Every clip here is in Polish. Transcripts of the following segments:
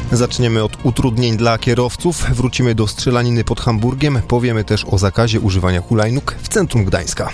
Zaczniemy od utrudnień dla kierowców, wrócimy do strzelaniny pod Hamburgiem, powiemy też o zakazie używania hulajnóg w centrum Gdańska.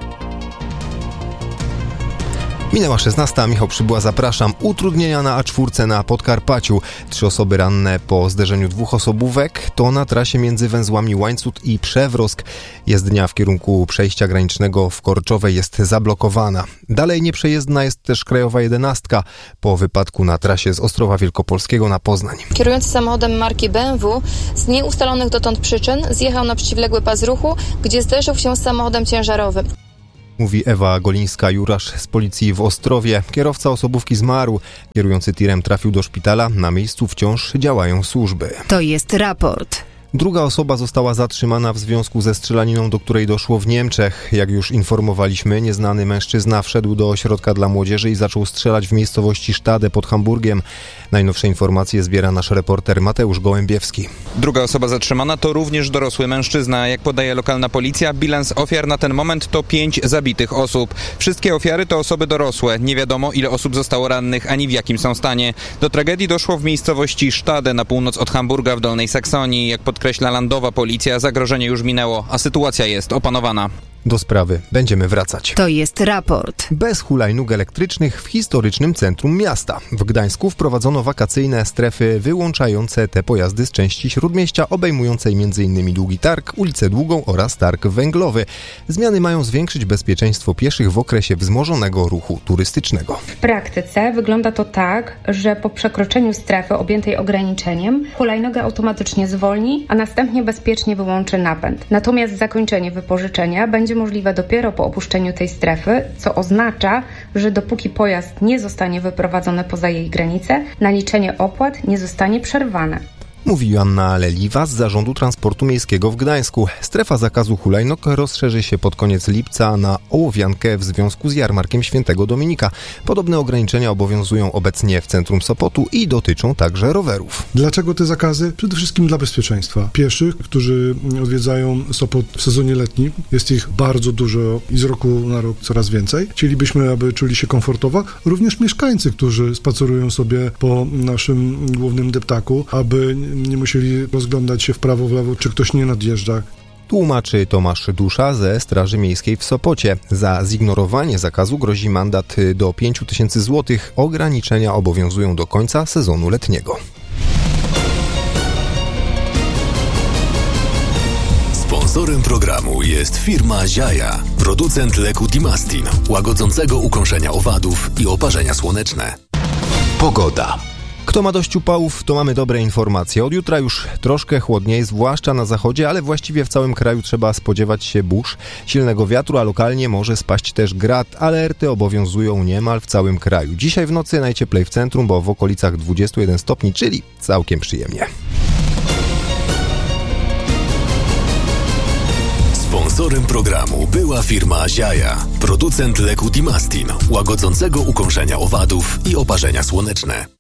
Minęła 16, Michał Przybyła, zapraszam. Utrudnienia na A4 na Podkarpaciu. 3 osoby ranne po zderzeniu 2 osobówek. To na trasie między węzłami Łańcut i Przewrozk. Jezdnia w kierunku przejścia granicznego w Korczowej jest zablokowana. Dalej nieprzejezdna jest też krajowa 11 po wypadku na trasie z Ostrowa Wielkopolskiego na Poznań. Kierujący samochodem marki BMW z nieustalonych dotąd przyczyn zjechał na przeciwległy pas ruchu, gdzie zderzył się z samochodem ciężarowym. Mówi Ewa Golińska-Jurasz z policji w Ostrowie. Kierowca osobówki zmarł. Kierujący tirem trafił do szpitala. Na miejscu wciąż działają służby. To jest raport. Druga osoba została zatrzymana w związku ze strzelaniną, do której doszło w Niemczech. Jak już informowaliśmy, nieznany mężczyzna wszedł do ośrodka dla młodzieży i zaczął strzelać w miejscowości Stade pod Hamburgiem. Najnowsze informacje zbiera nasz reporter Mateusz Gołębiewski. Druga osoba zatrzymana to również dorosły mężczyzna. Jak podaje lokalna policja, bilans ofiar na ten moment to 5 zabitych osób. Wszystkie ofiary to osoby dorosłe. Nie wiadomo, ile osób zostało rannych, ani w jakim są stanie. Do tragedii doszło w miejscowości Stade na północ od Hamburga w Dolnej Saksonii. Jak podkreśla landowa policja, zagrożenie już minęło, a sytuacja jest opanowana. Do sprawy będziemy wracać. To jest raport. Bez hulajnóg elektrycznych w historycznym centrum miasta. W Gdańsku wprowadzono wakacyjne strefy wyłączające te pojazdy z części Śródmieścia, obejmującej m.in. Długi Targ, ulicę Długą oraz Targ Węglowy. Zmiany mają zwiększyć bezpieczeństwo pieszych w okresie wzmożonego ruchu turystycznego. W praktyce wygląda to tak, że po przekroczeniu strefy objętej ograniczeniem hulajnoga automatycznie zwolni, a następnie bezpiecznie wyłączy napęd. Natomiast zakończenie wypożyczenia będzie możliwe dopiero po opuszczeniu tej strefy, co oznacza, że dopóki pojazd nie zostanie wyprowadzony poza jej granice, naliczenie opłat nie zostanie przerwane. Mówi Joanna Leliwa z Zarządu Transportu Miejskiego w Gdańsku. Strefa zakazu hulajnóg rozszerzy się pod koniec lipca na Ołowiankę w związku z jarmarkiem Świętego Dominika. Podobne ograniczenia obowiązują obecnie w centrum Sopotu i dotyczą także rowerów. Dlaczego te zakazy? Przede wszystkim dla bezpieczeństwa pieszych, którzy odwiedzają Sopot w sezonie letnim. Jest ich bardzo dużo i z roku na rok coraz więcej. Chcielibyśmy, aby czuli się komfortowo. Również mieszkańcy, którzy spacerują sobie po naszym głównym deptaku, aby nie musieli rozglądać się w prawo, w lewo, czy ktoś nie nadjeżdża. Tłumaczy Tomasz Dusza ze Straży Miejskiej w Sopocie. Za zignorowanie zakazu grozi mandat do 5000 zł. Ograniczenia obowiązują do końca sezonu letniego. Sponsorem programu jest firma Ziaja, producent leku Dimastin, łagodzącego ukąszenia owadów i oparzenia słoneczne. Pogoda. Kto ma dość upałów, to mamy dobre informacje. Od jutra już troszkę chłodniej, zwłaszcza na zachodzie, ale właściwie w całym kraju trzeba spodziewać się burz, silnego wiatru, a lokalnie może spaść też grad. Alerty obowiązują niemal w całym kraju. Dzisiaj w nocy najcieplej w centrum, bo w okolicach 21 stopni, czyli całkiem przyjemnie. Sponsorem programu była firma Ziaja, producent leku Dimastin, łagodzącego ukąszenia owadów i oparzenia słoneczne.